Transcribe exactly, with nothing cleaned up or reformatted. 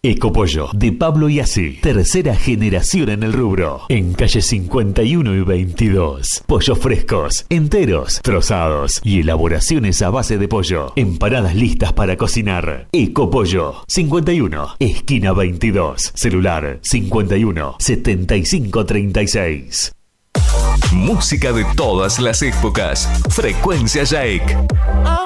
Ecopollo, de Pablo y Así. Tercera generación en el rubro. En calle cincuenta y uno y veintidós. Pollos frescos, enteros, trozados y elaboraciones a base de pollo. Empanadas listas para cocinar. Ecopollo, cincuenta y uno, esquina veintidós. Celular cincuenta y uno, setenta y cinco treinta y seis. Música de todas las épocas. Frecuencia Jake.